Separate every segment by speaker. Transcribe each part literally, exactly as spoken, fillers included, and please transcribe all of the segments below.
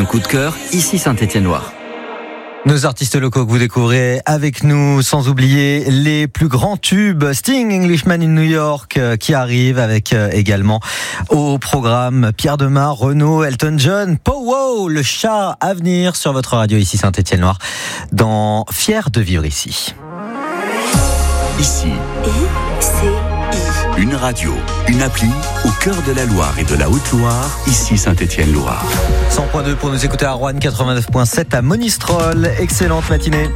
Speaker 1: coup de cœur, ici Saint-Étienne-Loire.
Speaker 2: Nos artistes locaux que vous découvrez avec nous, sans oublier les plus grands tubes, Sting, Englishman in New York, qui arrive avec également au programme Pierre Demar, Renaud, Elton John, Pow-Wow, le chat à venir sur votre radio ici Saint-Étienne-Loire, dans Fier de vivre ici.
Speaker 3: Ici,
Speaker 4: I C I.
Speaker 3: Une radio, une appli au cœur de la Loire et de la Haute-Loire, ici Saint-Étienne-Loire.
Speaker 2: cent point deux pour nous écouter à Roanne, quatre-vingt-neuf point sept à Monistrol. Excellente matinée.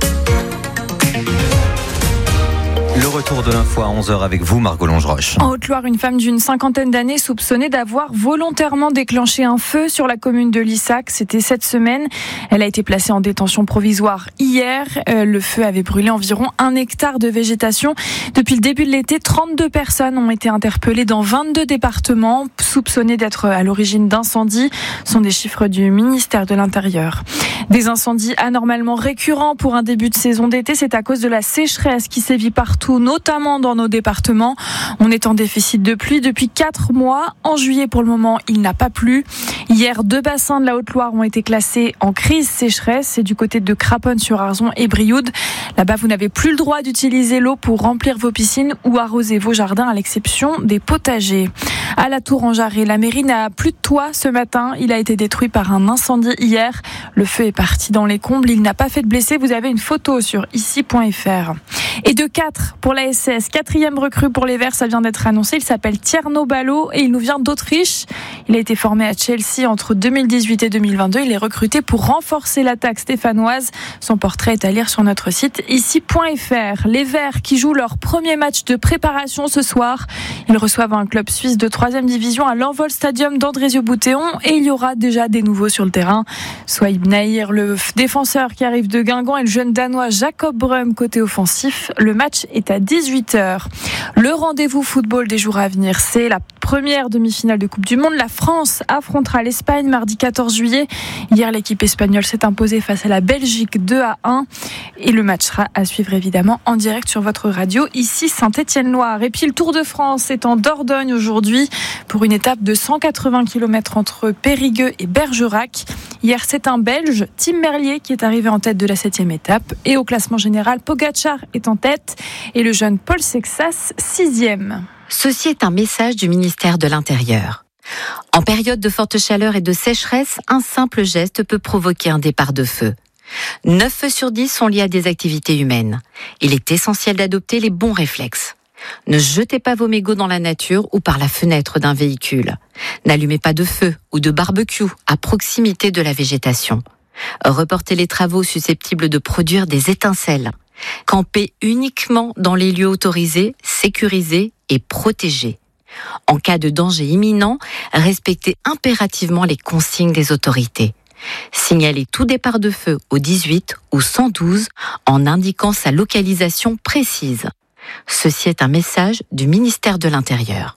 Speaker 2: Le retour de l'info à onze heures avec vous, Margot Longeroche.
Speaker 5: En Haute-Loire, une femme d'une cinquantaine d'années soupçonnée d'avoir volontairement déclenché un feu sur la commune de Lissac. C'était cette semaine. Elle a été placée en détention provisoire hier. Euh, le feu avait brûlé environ un hectare de végétation. Depuis le début de l'été, trente-deux personnes ont été interpellées dans vingt-deux départements, soupçonnées d'être à l'origine d'incendies. Ce sont des chiffres du ministère de l'Intérieur. Des incendies anormalement récurrents pour un début de saison d'été, c'est à cause de la sécheresse qui sévit partout, notamment dans nos départements. On est en déficit de pluie depuis quatre mois. En juillet, pour le moment, il n'a pas plu. Hier, deux bassins de la Haute-Loire ont été classés en crise sécheresse. C'est du côté de Craponne-sur-Arzon et Brioude. Là-bas, vous n'avez plus le droit d'utiliser l'eau pour remplir vos piscines ou arroser vos jardins, à l'exception des potagers. À la Tour en Jarret, la mairie n'a plus de toit ce matin. Il a été détruit par un incendie hier. Le feu est parti dans les combles. Il n'a pas fait de blessés. Vous avez une photo sur ici point f r. Et de quatre pour la S S. Quatrième recrue pour les Verts, ça vient d'être annoncé. Il s'appelle Tierno Ballo et il nous vient d'Autriche. Il a été formé à Chelsea entre deux mille dix-huit et deux mille vingt-deux. Il est recruté pour renforcer l'attaque stéphanoise. Son portrait est à lire sur notre site ici point f r. Les Verts qui jouent leur premier match de préparation ce soir. Ils reçoivent un club suisse de troisième division à l'Envol Stadium d'Andrézieux-Boutéon et il y aura déjà des nouveaux sur le terrain. Sohaib Nahir, le défenseur qui arrive de Guingamp, et le jeune danois Jacob Brum côté offensif. Le match est à dix-huit heures. Le rendez-vous football des jours à venir, c'est la première demi-finale de Coupe du Monde. La France affrontera l'Espagne mardi quatorze juillet. Hier, l'équipe espagnole s'est imposée face à la Belgique deux à un. Et le match sera à suivre évidemment en direct sur votre radio, ici Saint-Étienne-Loire. Et puis le Tour de France est en Dordogne aujourd'hui pour une étape de cent quatre-vingts kilomètres entre Périgueux et Bergerac. Hier, c'est un Belge, Tim Merlier, qui est arrivé en tête de la septième étape. Et au classement général, Pogacar est en tête et le jeune Paul Sexas, sixième.
Speaker 4: Ceci est un message du ministère de l'Intérieur. En période de forte chaleur et de sécheresse, un simple geste peut provoquer un départ de feu. neuf feux sur dix sont liés à des activités humaines. Il est essentiel d'adopter les bons réflexes. Ne jetez pas vos mégots dans la nature ou par la fenêtre d'un véhicule. N'allumez pas de feu ou de barbecue à proximité de la végétation. Reportez les travaux susceptibles de produire des étincelles. Campez uniquement dans les lieux autorisés, sécurisés et protégés. En cas de danger imminent, respectez impérativement les consignes des autorités. Signalez tout départ de feu au dix-huit ou cent douze en indiquant sa localisation précise. Ceci est un message du ministère de l'Intérieur.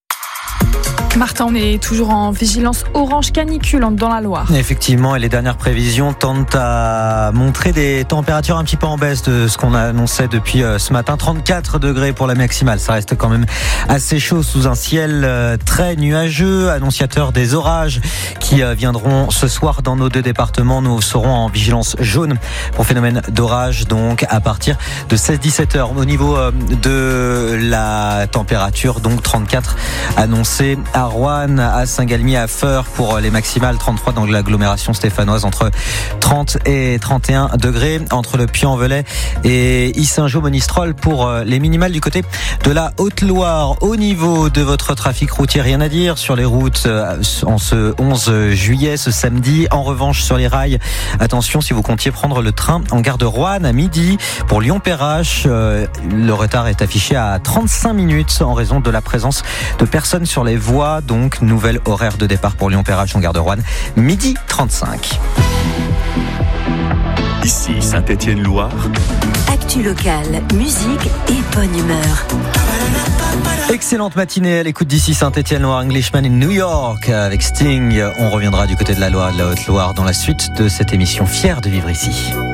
Speaker 5: Martin, on est toujours en vigilance orange canicule dans la Loire.
Speaker 2: Effectivement, et les dernières prévisions tentent à montrer des températures un petit peu en baisse de ce qu'on annonçait depuis ce matin. trente-quatre degrés pour la maximale. Ça reste quand même assez chaud sous un ciel très nuageux, annonciateur des orages qui viendront ce soir dans nos deux départements. Nous serons en vigilance jaune pour phénomène d'orage, donc à partir de seize à dix-sept heures. Au niveau de la température, donc trente-quatre annoncé à Roanne, à Saint-Galmier, à Feur pour les maximales, trente-trois dans l'agglomération stéphanoise, entre trente et trente et un degrés entre le Puy-en-Velay et Yssingeaux-Monistrol pour les minimales du côté de la Haute-Loire. Au niveau de votre trafic routier, rien à dire sur les routes en ce onze juillet, ce samedi. En revanche, sur les rails, attention si vous comptiez prendre le train en gare de Roanne à midi pour Lyon-Perrache. Le retard est affiché à trente-cinq minutes en raison de la présence de personnes sur les voies. Donc, nouvel horaire de départ pour Lyon-Perrache en gare de Roanne, midi trente-cinq.
Speaker 3: Ici Saint-Étienne-Loire.
Speaker 4: Actu locale, musique et bonne humeur.
Speaker 2: Excellente matinée à l'écoute d'ici Saint-Étienne-Loire, Englishman in New York avec Sting. On reviendra du côté de la Loire, de la Haute-Loire dans la suite de cette émission Fier de vivre ici.